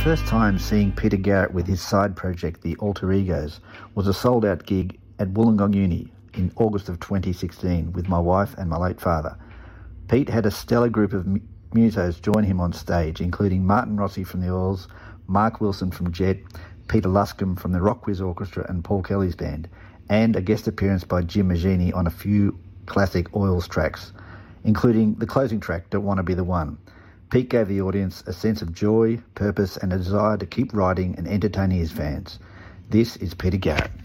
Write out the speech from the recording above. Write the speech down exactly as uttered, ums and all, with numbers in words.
first time seeing Peter Garrett with his side project, The Alter Egos, was a sold-out gig at Wollongong Uni in August of twenty sixteen with my wife and my late father. Pete had a stellar group of musos join him on stage, including Martin Rossi from the Oils, Mark Wilson from Jet, Peter Luscombe from the Rock Quiz Orchestra and Paul Kelly's band, and a guest appearance by Jim Maggini on a few classic Oils tracks, including the closing track, Don't Wanna Be the One. Pete gave the audience a sense of joy, purpose and a desire to keep writing and entertaining his fans. This is Peter Garrett.